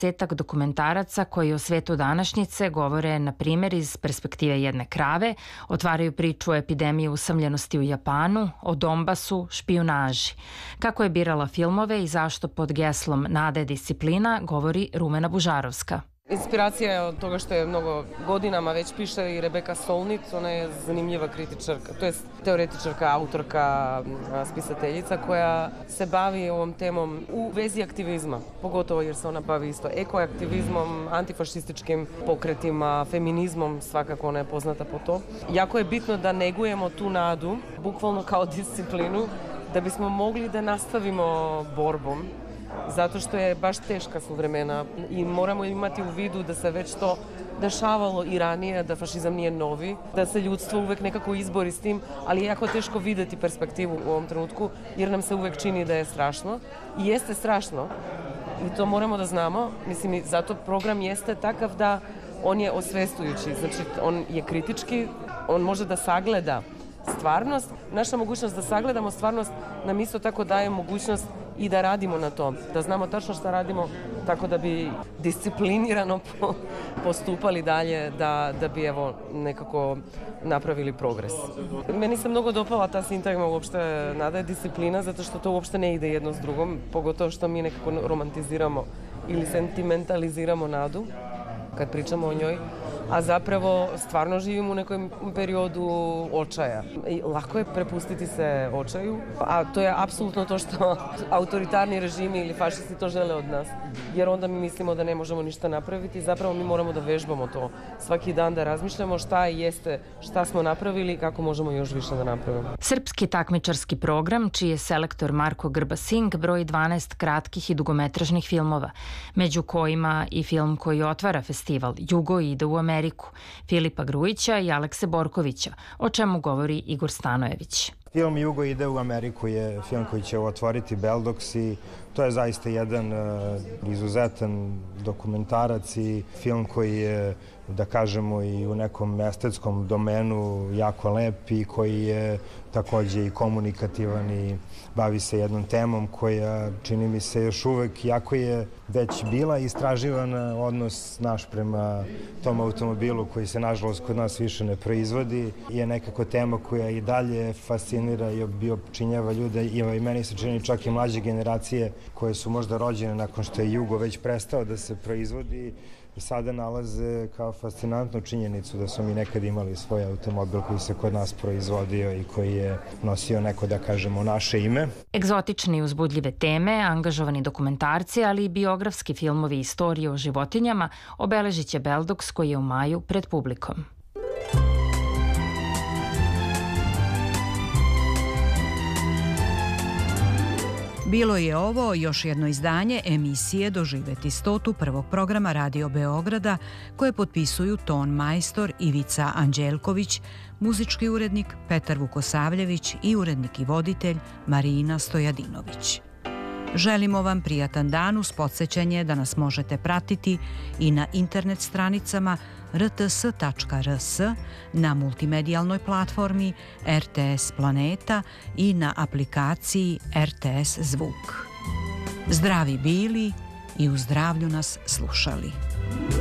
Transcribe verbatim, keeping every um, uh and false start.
Cetak dokumentaraca koji o svetu današnjice govore, na primjer, iz perspektive jedne krave, otvaraju priču o epidemiji usamljenosti u Japanu, o Donbasu, špijunaži. Kako je birala filmove i zašto pod geslom Nada je disciplina, govori Rumena Bužarovska. Inspiracija je od toga što je mnogo godinama već piše i Rebeka Solnit, ona je zanimljiva kritičarka, to je teoretičarka, autorka, spisateljica koja se bavi ovom temom u vezi aktivizma, pogotovo jer se ona bavi isto ekoaktivizmom, antifašističkim pokretima, feminizmom, svakako ona je poznata po to. Jako je bitno da negujemo tu nadu, bukvalno kao disciplinu, da bismo mogli da nastavimo borbom. Zato što je baš teška su vremena i moramo imati u vidu da se već to dešavalo i ranije, da fašizam nije novi, da se ljudstvo uvek nekako izbori s tim, ali je jako teško videti perspektivu u ovom trenutku jer nam se uvek čini da je strašno. I jeste strašno i to moramo da znamo. Mislim, zato program jeste takav da on je osvestujući, znači on je kritički, on može da sagleda stvarnost. Naša mogućnost da sagledamo stvarnost nam isto tako daje mogućnost i da radimo na to, da znamo tačno šta radimo tako da bi disciplinirano postupali dalje, da, da bi evo nekako napravili progres. Meni se mnogo dopala ta sintagma uopšte Nada je disciplina, zato što to uopšte ne ide jedno s drugom, pogotovo što mi nekako romantiziramo ili sentimentaliziramo nadu kad pričamo o njoj, a zapravo stvarno živimo u nekom periodu očaja. I lako je prepustiti se očaju, a to je apsolutno to što autoritarni režimi ili fašisti to žele od nas. Jer onda mi mislimo da ne možemo ništa napraviti, zapravo mi moramo da vežbamo to. Svaki dan da razmišljamo šta jeste, šta smo napravili i kako možemo još više da napravimo. Srpski takmičarski program, čiji je selektor Marko Grba-Sing, broji dvanaest kratkih i dugometražnih filmova, među kojima i film koji otvara festival Jugo ide u Ameriku, Filipa Grujića i Alekse Borkovića, o čemu govori Igor Stanojević. Film Jugo ide u Ameriku je film koji će otvoriti Beldox i to je zaista jedan uh, izuzetan dokumentarac i film koji je, da kažemo, i u nekom estetskom domenu jako lep i koji je takođe i komunikativan i bavi se jednom temom koja, čini mi se, još uvek, jako je već bila istraživana odnos naš prema tom automobilu koji se, nažalost, kod nas više ne proizvodi, je nekako tema koja i dalje fascinira i opčinjava ljude i meni se čini čak i mlađe generacije koje su možda rođene nakon što je Jugo već prestao da se proizvodi i sada nalaze kao fascinantnu činjenicu da su mi nekad imali svoj automobil koji se kod nas proizvodio i koji je nosio neko, da kažemo, naše ime. Egzotične i uzbudljive teme, angažovani dokumentarci, ali i biografski filmovi i istorije o životinjama obeležit će Beldox koji je u maju pred publikom. Bilo je ovo još jedno izdanje emisije Doživeti stotu prvog programa Radio Beograda koje potpisuju ton majstor Ivica Anđelković, muzički urednik Petar Vukosavljević i urednik i voditelj Marina Stojadinović. Želimo vam prijatan dan uz podsjećanje da nas možete pratiti i na internet stranicama r t s tačka r s, na multimedijalnoj platformi R T S Planeta i na aplikaciji R T S Zvuk. Zdravi bili i u zdravlju nas slušali.